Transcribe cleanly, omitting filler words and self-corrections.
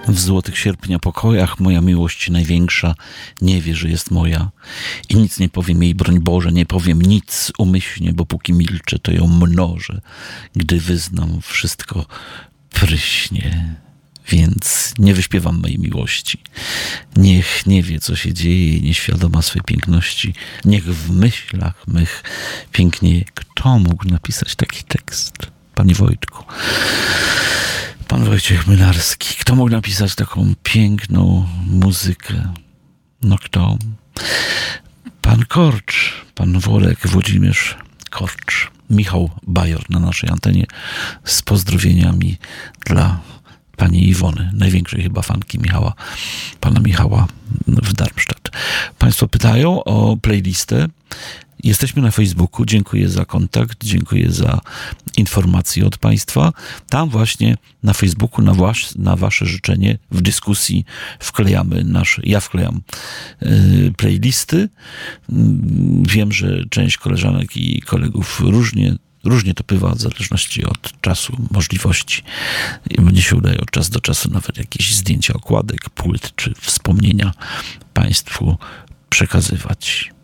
W złotych sierpnia pokojach moja miłość największa nie wie, że jest moja i nic nie powiem jej, broń Boże, nie powiem nic umyślnie, bo póki milczę, to ją mnożę. Gdy wyznam, wszystko pryśnie, więc nie wyśpiewam mojej miłości. Niech nie wie, co się dzieje, nieświadoma swej piękności. Niech w myślach mych pięknieje. Kto mógł napisać taki tekst? Panie Wojtku. Pan Wojciech Mynarski. Kto mógł napisać taką piękną muzykę? No kto? Pan Korcz, pan Worek, Włodzimierz Korcz. Michał Bajor na naszej antenie z pozdrowieniami dla pani Iwony, największej chyba fanki pana Michała w Darmstadt. Państwo pytają o playlistę. Jesteśmy na Facebooku. Dziękuję za kontakt, dziękuję za informacje od Państwa. Tam właśnie na Facebooku na Wasze życzenie w dyskusji ja wklejam playlisty. Wiem, że część koleżanek i kolegów różnie to bywa w zależności od czasu, możliwości. Mnie się udaje od czasu do czasu nawet jakieś zdjęcia okładek, płyt czy wspomnienia Państwu przekazywać.